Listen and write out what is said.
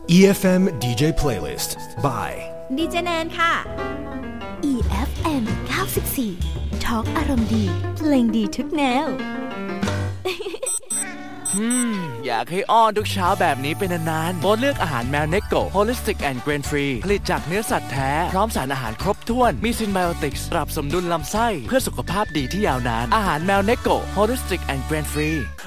EFM DJ Playlist by ดีเจแนนค่ะ EFM 94 Talk อารมณ์ดีเพลงดีทุกแนวอยากให้อ้อนทุกเช้าแบบนี้เป็นนานๆโบเลือกอาหารแมวเนโก Holistic and Grain Free ผลิตจากเนื้อสัตว์แท้พร้อมสารอาหารครบถ้วนมีซินไบโอติกส์ปรับสมดุลลำไส้เพื่อสุขภาพดีที่ยาวนานอาหารแมวเนโก Holistic and Grain Free